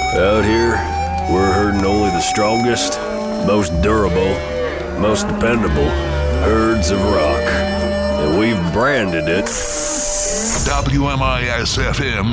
Out here, we're herding only the strongest, most durable, most dependable herds of rock. And we've branded it WMIS-FM